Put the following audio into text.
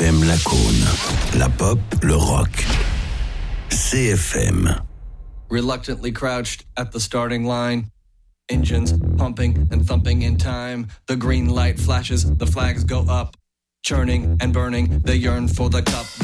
CFM Lacaune. La pop, le rock. CFM. Reluctantly crouched at the starting line. Engines pumping and thumping in time. The green light flashes, the flags go up. Churning and burning, they yearn for the cup.